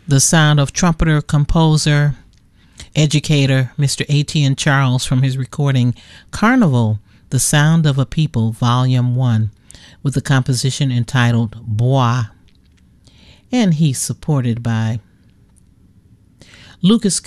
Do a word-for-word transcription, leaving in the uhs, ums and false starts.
the sound of trumpeter, composer, educator Mister Etienne Charles from his recording Carnival, The Sound of a People, Volume one, with the composition entitled Bois. And he's supported by Lucas